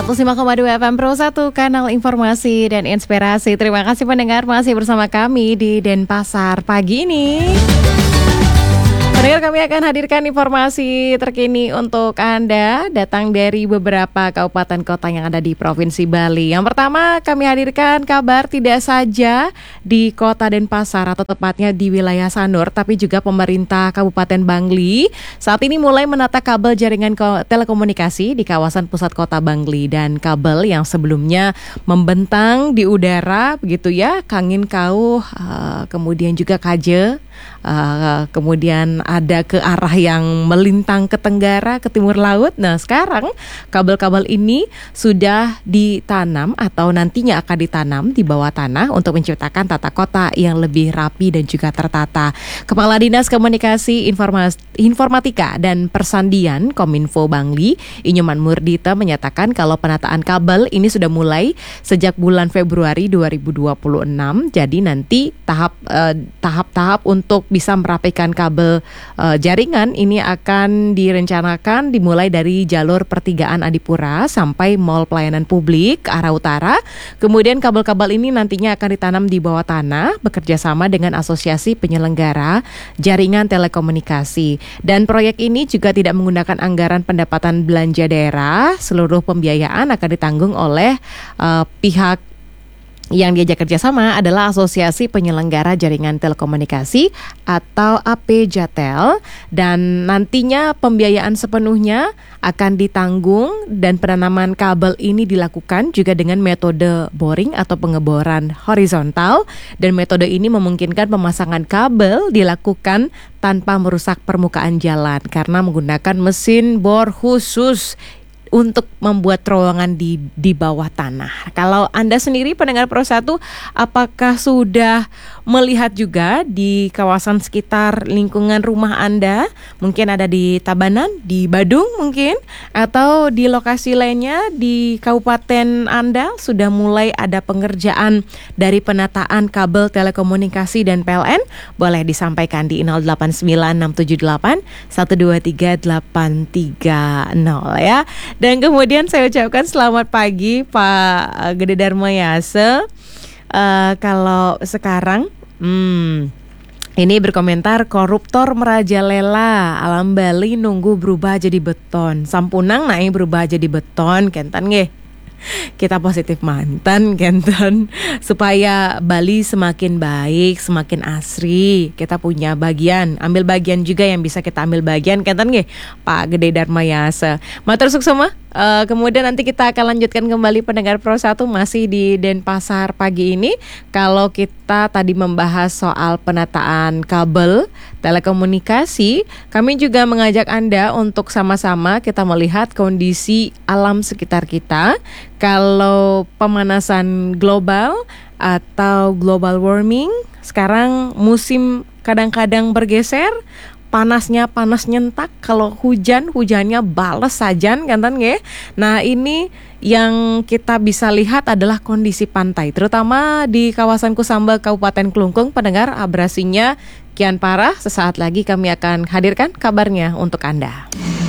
105,2 FM Pro 1, kanal informasi dan inspirasi. Terima kasih pendengar masih bersama kami di Denpasar pagi ini. Pendengar, kami akan hadirkan informasi terkini untuk Anda datang dari beberapa kabupaten kota yang ada di Provinsi Bali. Yang pertama kami hadirkan kabar tidak saja di kota Denpasar atau tepatnya di wilayah Sanur, tapi juga pemerintah Kabupaten Bangli saat ini mulai menata kabel jaringan telekomunikasi di kawasan pusat kota Bangli. Dan kabel yang sebelumnya membentang di udara begitu ya, Kangin Kau, kemudian juga Kaje, kemudian ada ke arah yang melintang ke tenggara, ke timur laut. Nah, sekarang kabel-kabel ini sudah ditanam atau nantinya akan ditanam di bawah tanah untuk menciptakan tata kota yang lebih rapi dan juga tertata. Kepala Dinas Komunikasi Informatika dan Persandian Kominfo Bangli, Inyuman Murdita, menyatakan kalau penataan kabel ini sudah mulai sejak bulan Februari 2026. Jadi nanti tahap-tahap untuk bisa merapikan kabel jaringan ini akan direncanakan dimulai dari jalur pertigaan Adipura sampai Mall Pelayanan Publik arah utara. Kemudian kabel-kabel ini nantinya akan ditanam di bawah tanah bekerja sama dengan Asosiasi Penyelenggara Jaringan Telekomunikasi. Dan proyek ini juga tidak menggunakan anggaran pendapatan belanja daerah. Seluruh pembiayaan akan ditanggung oleh pihak yang diajak kerjasama adalah Asosiasi Penyelenggara Jaringan Telekomunikasi atau APJTEL, dan nantinya pembiayaan sepenuhnya akan ditanggung dan penanaman kabel ini dilakukan juga dengan metode boring atau pengeboran horizontal, dan metode ini memungkinkan pemasangan kabel dilakukan tanpa merusak permukaan jalan karena menggunakan mesin bor khusus untuk membuat terowongan di bawah tanah. Kalau Anda sendiri pendengar Pro 1, apakah sudah melihat juga di kawasan sekitar lingkungan rumah Anda? Mungkin ada di Tabanan, di Badung mungkin, atau di lokasi lainnya di kabupaten Anda sudah mulai ada pengerjaan dari penataan kabel telekomunikasi dan PLN? Boleh disampaikan di 089678123830 ya. Dan kemudian saya ucapkan selamat pagi Pak Gede Dharma Yase. Kalau sekarang ini berkomentar, koruptor merajalela, alam Bali nunggu berubah jadi beton. Sampunang naik berubah jadi beton, kentan nggih. Kita positif mantan kenten supaya Bali semakin baik, semakin asri. Kita punya bagian, ambil bagian juga yang bisa kita ambil bagian kenten nggih Pak Gede Dharma Yase. Matur suksema. Kemudian nanti kita akan lanjutkan kembali pendengar Pro 1 masih di Denpasar pagi ini. Kalau kita tadi membahas soal penataan kabel telekomunikasi, kami juga mengajak Anda untuk sama-sama kita melihat kondisi alam sekitar kita. Kalau pemanasan global atau global warming, sekarang musim kadang-kadang bergeser. Panasnya panas nyentak, kalau hujannya bales sajan kan nggih. Nah, ini yang kita bisa lihat adalah kondisi pantai, terutama di kawasan Kusamba Kabupaten Klungkung. Pendengar, abrasinya kian parah. Sesaat lagi kami akan hadirkan kabarnya untuk Anda.